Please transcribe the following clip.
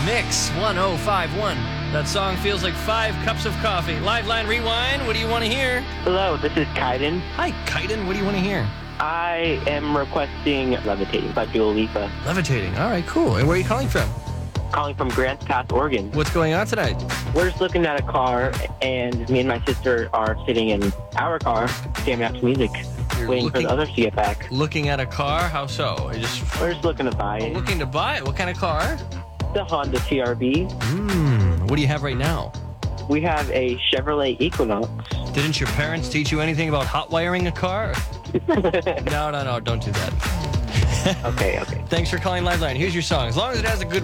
Mix 1051. That song feels like 5 cups of coffee. Live Line Rewind, what do you want to hear? Hello, this is Kaiden. Hi, Kaiden, what do you want to hear? I am requesting Levitating by Dua Lipa. Levitating. All right, cool. And where are you calling from? Calling from Grants Pass, Oregon. What's going on tonight? We're just looking at a car, and me and my sister are sitting in our car, jamming out to music, You're waiting for the others to get back. Looking at a car? How so? We're just looking to buy it. Looking to buy it? What kind of car? The Honda CRV. What do you have right now? We have a Chevrolet Equinox. Didn't your parents teach you anything about hot wiring a car? No, don't do that. Okay. Thanks for calling Liveline. Here's your song. As long as it has a good